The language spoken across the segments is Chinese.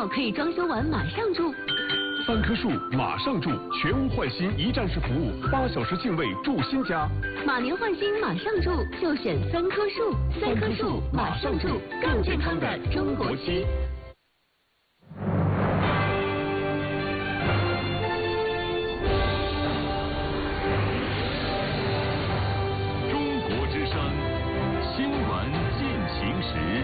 可以装修完马上住。 3棵树马上住，全屋换新一站式服务，8小时净位住新家。 马年换新马上住，就选3棵树，3棵树马上住，更健康的中国区。 中国之声，新闻进行时。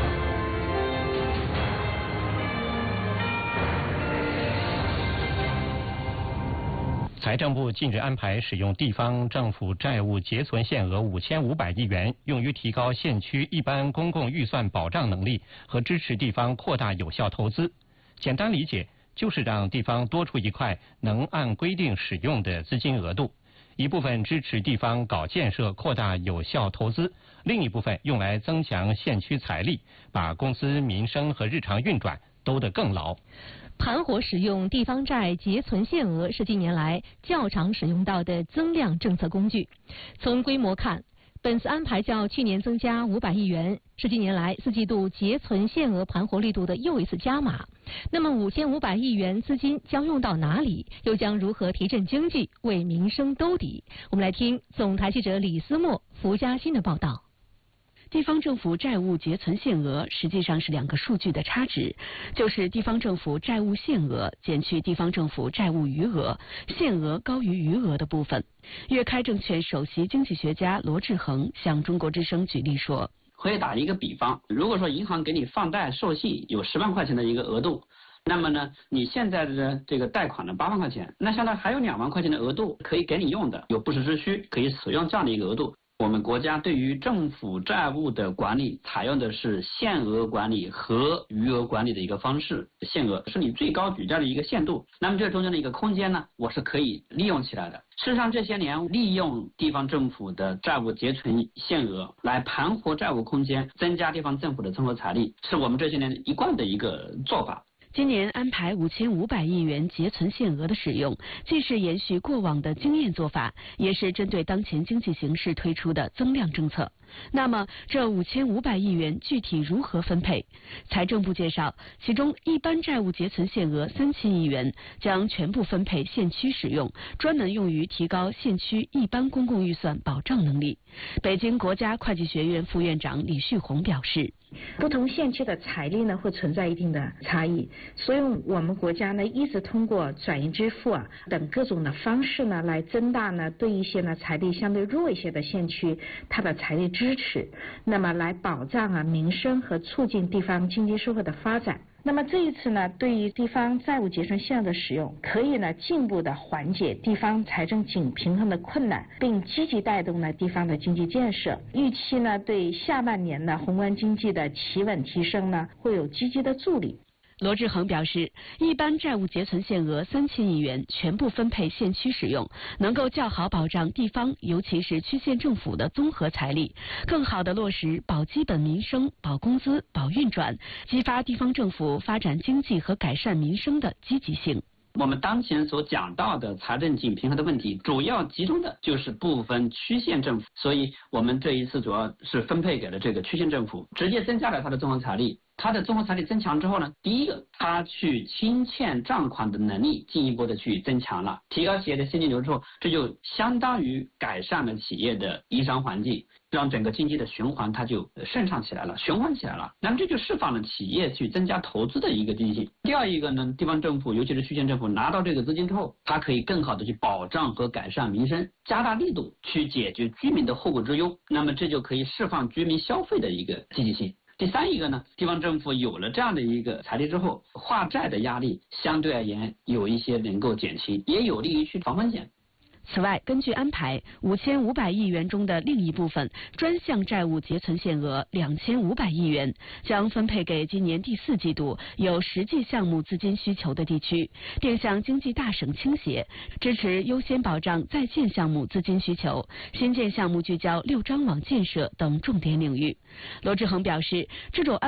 财政部近日安排使用地方政府债务结存限额5500亿元，用于提高县区一般公共预算保障能力和支持地方扩大有效投资。简单理解，就是让地方多出一块能按规定使用的资金额度，一部分支持地方搞建设扩大有效投资，另一部分用来增强县区财力，把公司民生和日常运转兜得更牢。 盘活使用地方债结存限额是近年来较常使用到的增量政策工具。从规模看，本次安排较去年增加500亿元，是近年来4季度结存限额盘活力度的又一次加码。那么5500亿元资金将用到哪里？又将如何提振经济，为民生兜底？我们来听总台记者李思墨、福嘉欣的报道。 地方政府债务结存限额实际上是2个数据的差值，就是地方政府债务限额减去地方政府债务余额，限额高于余额的部分。粤开证券首席经济学家罗志恒向中国之声举例说， 可以打一个比方，如果说银行给你放贷授信有10万块钱的一个额度，那么呢，你现在的这个贷款的8万块钱，那相当于还有2万块钱的额度可以给你用的，有不时之需可以使用这样的一个额度。我们国家对于政府债务的管理采用的是限额管理和余额管理的一个方式，限额是你最高举债的一个限度，那么这中间的一个空间呢，我是可以利用起来的。事实上这些年利用地方政府的债务结存限额来盘活债务空间，增加地方政府的综合财力，是我们这些年一贯的一个做法。 今年安排5500亿元结存限额的使用，既是延续过往的经验做法，也是针对当前经济形势推出的增量政策。那么这5500亿元具体如何分配？财政部介绍，其中一般债务结存限额3000亿元将全部分配县区使用，专门用于提高县区一般公共预算保障能力。北京国家会计学院副院长李旭红表示， 不同县区的财力呢会存在一定的差异，所以我们国家呢一直通过转移支付等各种的方式呢来增大呢对一些呢财力相对弱一些的县区它的财力支持，那么来保障民生和促进地方经济社会的发展。那么这一次呢，对于地方债务结存限额的使用，可以呢进一步的缓解地方财政紧平衡的困难，并积极带动呢地方的经济建设。预期呢对下半年的宏观经济的企稳提升呢会有积极的助力。 罗志恒表示，一般债务结存限额3000亿元全部分配县区使用，能够较好保障地方，尤其是区县政府的综合财力，更好地落实保基本民生、保工资、保运转，激发地方政府发展经济和改善民生的积极性。 我们当前所讲到的财政紧平衡的问题，主要集中的就是部分区县政府，所以我们这一次主要是分配给了这个区县政府，直接增加了它的综合财力。它的综合财力增强之后呢，第一个，它去清欠账款的能力进一步的去增强了，提高企业的现金流之后，这就相当于改善了企业的营商环境，让整个经济的循环它就顺畅起来了，循环起来了。那么这就释放了企业去增加投资的一个积极性。第二一个呢，地方政府尤其是区县政府拿到这个资金之后，它可以更好的去保障和改善民生，加大力度去解决居民的后顾之忧，那么这就可以释放居民消费的一个积极性。第三一个呢，地方政府有了这样的一个财力之后，化债的压力相对而言有一些能够减轻，也有利于去防风险。 此外，根据安排，5500亿元中的另一部分专项债务结存限额2500亿元将分配给今年第4季度有实际项目资金需求的地区，并向经济大省倾斜，支持优先保障在建项目资金需求，新建项目聚焦6张网建设等重点领域。罗志恒表示，这种